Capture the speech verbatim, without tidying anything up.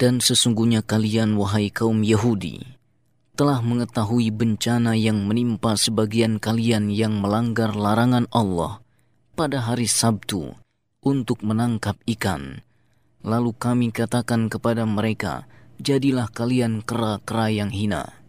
Dan sesungguhnya kalian, wahai kaum Yahudi, telah mengetahui bencana yang menimpa sebagian kalian yang melanggar larangan Allah pada hari Sabtu untuk menangkap ikan. Lalu kami katakan kepada mereka, jadilah kalian kera-kera yang hina.